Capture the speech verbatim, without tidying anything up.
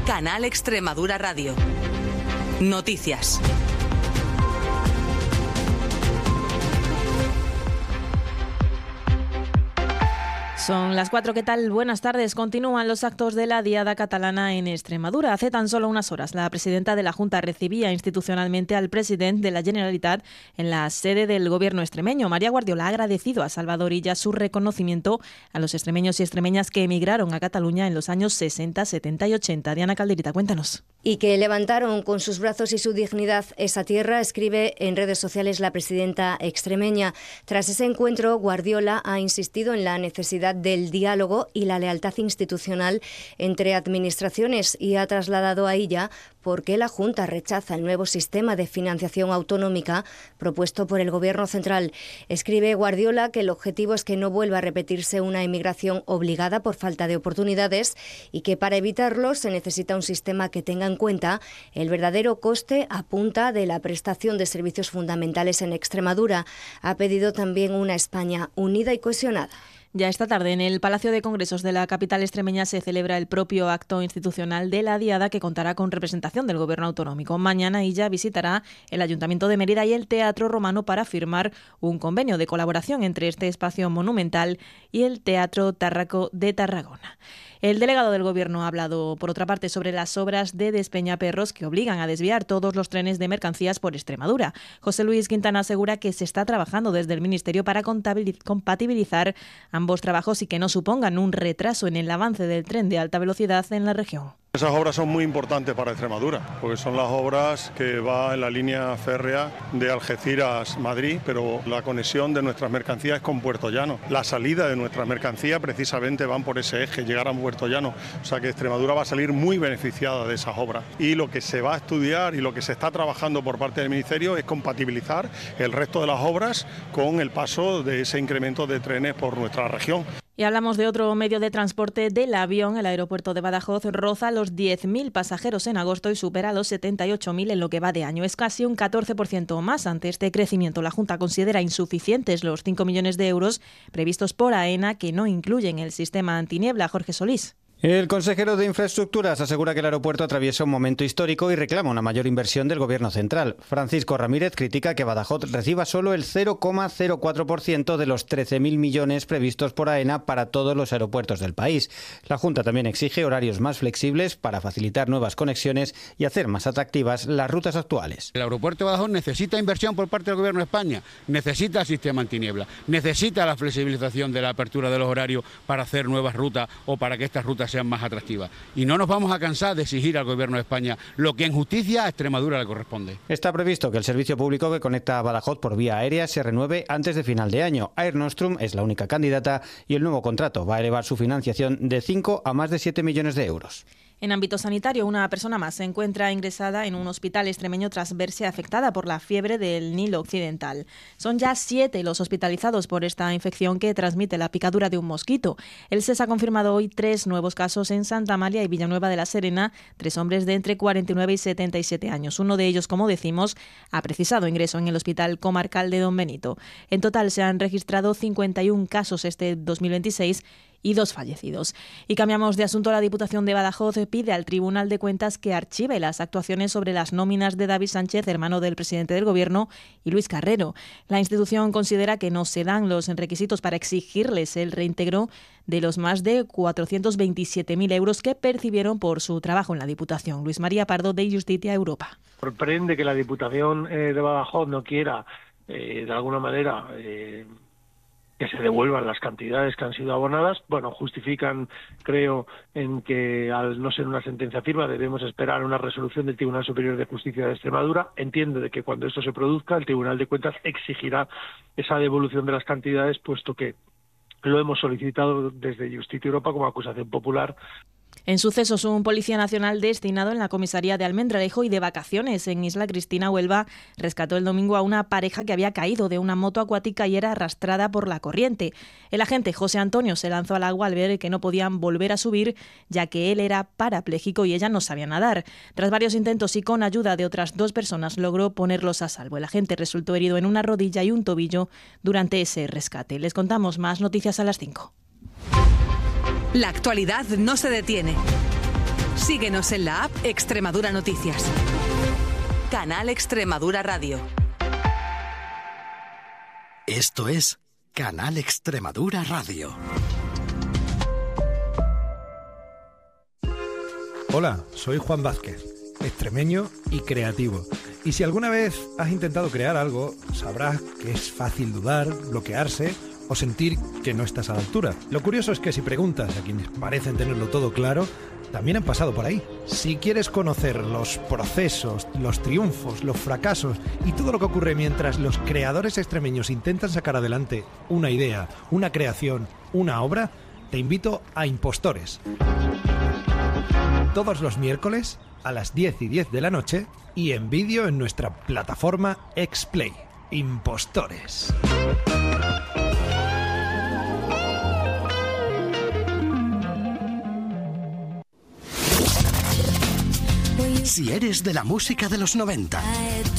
Canal Extremadura Radio. Noticias. Son las cuatro, ¿qué tal? Buenas tardes. Continúan los actos de la Diada Catalana en Extremadura. Hace tan solo unas horas, la presidenta de la Junta recibía institucionalmente al presidente de la Generalitat en la sede del gobierno extremeño. María Guardiola ha agradecido a Salvador Illa su reconocimiento a los extremeños y extremeñas que emigraron a Cataluña en los años sesenta, setenta y ochenta. Diana Calderita, cuéntanos. Y que levantaron con sus brazos y su dignidad esa tierra, escribe en redes sociales la presidenta extremeña. Tras ese encuentro, Guardiola ha insistido en la necesidad del diálogo y la lealtad institucional entre administraciones y ha trasladado a ella por qué la Junta rechaza el nuevo sistema de financiación autonómica propuesto por el Gobierno central. Escribe Guardiola que el objetivo es que no vuelva a repetirse una emigración obligada por falta de oportunidades y que para evitarlo se necesita un sistema que tenga en cuenta el verdadero coste a punta de la prestación de servicios fundamentales en Extremadura. Ha pedido también una España unida y cohesionada. Ya esta tarde en el Palacio de Congresos de la capital extremeña se celebra el propio acto institucional de la Diada, que contará con representación del Gobierno autonómico. Mañana ella visitará el Ayuntamiento de Mérida y el Teatro Romano para firmar un convenio de colaboración entre este espacio monumental y el Teatro Tárraco de Tarragona. El delegado del Gobierno ha hablado, por otra parte, sobre las obras de Despeñaperros que obligan a desviar todos los trenes de mercancías por Extremadura. José Luis Quintana asegura que se está trabajando desde el Ministerio para compatibilizar ambos trabajos y que no supongan un retraso en el avance del tren de alta velocidad en la región. Esas obras son muy importantes para Extremadura, porque son las obras que va en la línea férrea de Algeciras-Madrid, pero la conexión de nuestras mercancías con Puerto Llano. La salida de nuestras mercancías precisamente van por ese eje, llegar a Puerto Llano. O sea que Extremadura va a salir muy beneficiada de esas obras. Y lo que se va a estudiar y lo que se está trabajando por parte del Ministerio es compatibilizar el resto de las obras con el paso de ese incremento de trenes por nuestra región. Y hablamos de otro medio de transporte, del avión. El aeropuerto de Badajoz roza los diez mil pasajeros en agosto y supera los setenta y ocho mil en lo que va de año. Es casi un catorce por ciento más. Ante este crecimiento, la Junta considera insuficientes los cinco millones de euros previstos por AENA, que no incluyen el sistema antiniebla. Jorge Solís. El consejero de Infraestructuras asegura que el aeropuerto atraviesa un momento histórico y reclama una mayor inversión del Gobierno central. Francisco Ramírez critica que Badajoz reciba solo el cero coma cero cuatro por ciento de los trece mil millones previstos por AENA para todos los aeropuertos del país. La Junta también exige horarios más flexibles para facilitar nuevas conexiones y hacer más atractivas las rutas actuales. El aeropuerto de Badajoz necesita inversión por parte del Gobierno de España, necesita el sistema antiniebla, necesita la flexibilización de la apertura de los horarios para hacer nuevas rutas o para que estas rutas sean más atractivas. Y no nos vamos a cansar de exigir al Gobierno de España lo que en justicia a Extremadura le corresponde. Está previsto que el servicio público que conecta a Badajoz por vía aérea se renueve antes de final de año. Air Nostrum es la única candidata y el nuevo contrato va a elevar su financiación de cinco a más de siete millones de euros. En ámbito sanitario, una persona más se encuentra ingresada en un hospital extremeño tras verse afectada por la fiebre del Nilo Occidental. Son ya siete los hospitalizados por esta infección que transmite la picadura de un mosquito. El S E S ha confirmado hoy tres nuevos casos en Santa Amalia y Villanueva de la Serena, tres hombres de entre cuarenta y nueve y setenta y siete años. Uno de ellos, como decimos, ha precisado ingreso en el Hospital Comarcal de Don Benito. En total se han registrado cincuenta y uno casos este dos mil veintiséis y dos fallecidos. Y cambiamos de asunto. La Diputación de Badajoz pide al Tribunal de Cuentas que archive las actuaciones sobre las nóminas de David Sánchez, hermano del presidente del Gobierno, y Luis Carrero. La institución considera que no se dan los requisitos para exigirles el reintegro de los más de cuatrocientos veintisiete mil euros que percibieron por su trabajo en la Diputación. Luis María Pardo, de Justitia Europa. Sorprende que la Diputación eh, de Badajoz no quiera, eh, de alguna manera, eh, que se devuelvan las cantidades que han sido abonadas. Bueno, justifican, creo, en que al no ser una sentencia firme debemos esperar una resolución del Tribunal Superior de Justicia de Extremadura. Entiendo de que cuando esto se produzca, el Tribunal de Cuentas exigirá esa devolución de las cantidades, puesto que lo hemos solicitado desde Justicia Europa como acusación popular. En sucesos, un policía nacional destinado en la comisaría de Almendralejo y de vacaciones en Isla Cristina, Huelva, rescató el domingo a una pareja que había caído de una moto acuática y era arrastrada por la corriente. El agente José Antonio se lanzó al agua al ver que no podían volver a subir, ya que él era parapléjico y ella no sabía nadar. Tras varios intentos y con ayuda de otras dos personas, logró ponerlos a salvo. El agente resultó herido en una rodilla y un tobillo durante ese rescate. Les contamos más noticias a las cinco. La actualidad no se detiene. Síguenos en la app Extremadura Noticias. Canal Extremadura Radio. Esto es Canal Extremadura Radio. Hola, soy Juan Vázquez, extremeño y creativo. Y si alguna vez has intentado crear algo, sabrás que es fácil dudar, bloquearse o sentir que no estás a la altura. Lo curioso es que si preguntas a quienes parecen tenerlo todo claro, también han pasado por ahí. Si quieres conocer los procesos, los triunfos, los fracasos y todo lo que ocurre mientras los creadores extremeños intentan sacar adelante una idea, una creación, una obra, te invito a Impostores. Todos los miércoles a las diez y diez de la noche y en vídeo en nuestra plataforma Xplay. Impostores. Si eres de la música de los noventa,